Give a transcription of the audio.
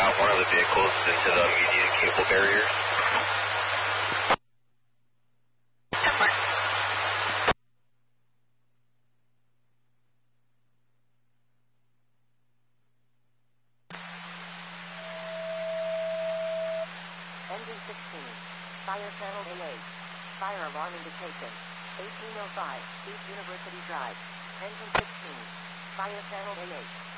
out one of the vehicles into the immediate cable barrier. Engine 16. Fire channel AA. Fire alarm indication. 1805 East University Drive. Engine 16. Fire channel AA.